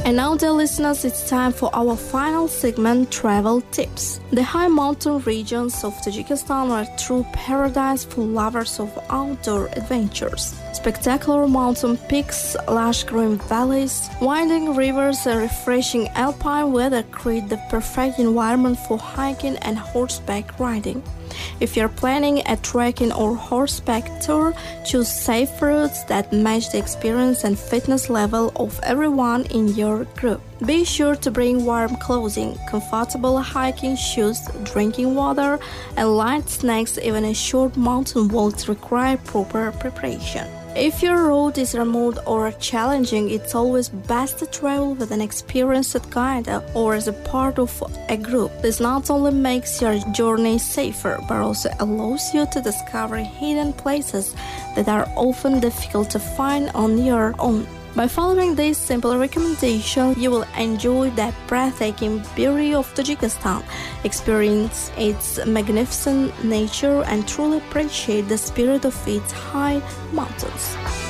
And now, dear listeners, it's time for our final segment, Travel Tips. The high mountain regions of Tajikistan are a true paradise for lovers of outdoor adventures. Spectacular mountain peaks, lush green valleys, winding rivers, and refreshing alpine weather create the perfect environment for hiking and horseback riding. If you're planning a trekking or horseback tour, choose safe routes that match the experience and fitness level of everyone in your group. Be sure to bring warm clothing, comfortable hiking shoes, drinking water, and light snacks. Even a short mountain walks require proper preparation. If your route is remote or challenging, it's always best to travel with an experienced guide or as a part of a group. This not only makes your journey safer, but also allows you to discover hidden places that are often difficult to find on your own. By following these simple recommendations, you will enjoy the breathtaking beauty of Tajikistan, experience its magnificent nature, and truly appreciate the spirit of its high mountains.